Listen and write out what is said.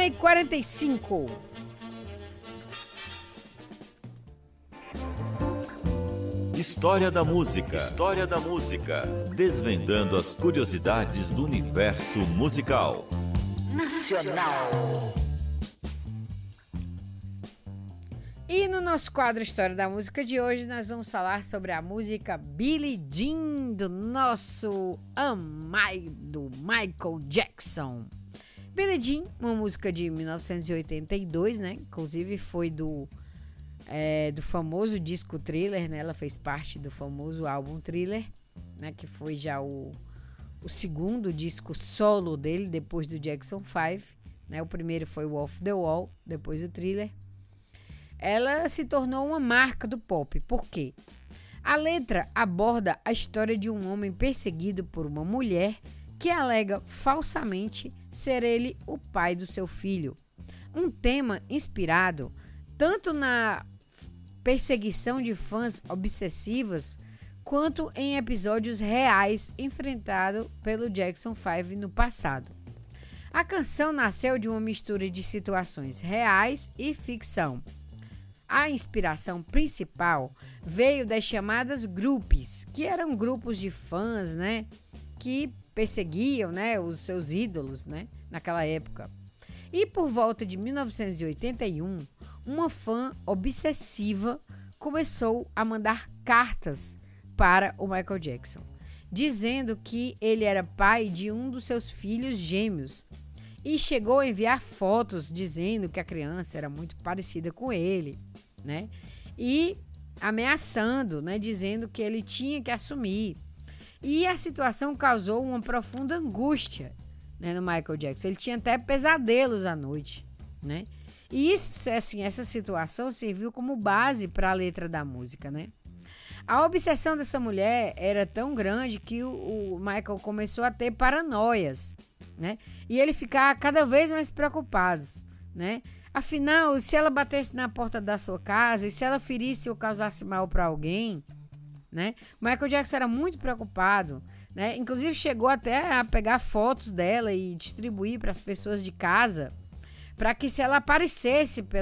1h45. História da música. História da música. Desvendando as curiosidades do universo musical. Nacional. E no nosso quadro História da Música de hoje, nós vamos falar sobre a música Billie Jean, do nosso amado Michael Jackson. Billie Jean, uma música de 1982, né? Inclusive foi do famoso disco Thriller, né? Ela fez parte do famoso álbum Thriller, né? Que foi já o segundo disco solo dele, depois do Jackson 5, né? O primeiro foi o Off the Wall, depois o Thriller. Ela se tornou uma marca do pop. Por quê? A letra aborda a história de um homem perseguido por uma mulher que alega falsamente ser ele o pai do seu filho. Um tema inspirado tanto na perseguição de fãs obsessivas quanto em episódios reais enfrentados pelo Jackson 5 no passado. A canção nasceu de uma mistura de situações reais e ficção. A inspiração principal veio das chamadas groupies, que eram grupos de fãs, né, que perseguiam, né, os seus ídolos, né, naquela época. E por volta de 1981, uma fã obsessiva começou a mandar cartas para o Michael Jackson, dizendo que ele era pai de um dos seus filhos gêmeos e chegou a enviar fotos dizendo que a criança era muito parecida com ele, né? E ameaçando, né, dizendo que ele tinha que assumir. E a situação causou uma profunda angústia, né, no Michael Jackson. Ele tinha até pesadelos à noite, né? E isso, assim, essa situação serviu como base para a letra da música, né? A obsessão dessa mulher era tão grande que o Michael começou a ter paranoias, né? E ele ficava cada vez mais preocupado, né? Afinal, se ela batesse na porta da sua casa e se ela ferisse ou causasse mal para alguém, né? O Michael Jackson era muito preocupado, né? Inclusive chegou até a pegar fotos dela e distribuir para as pessoas de casa, para que se ela aparecesse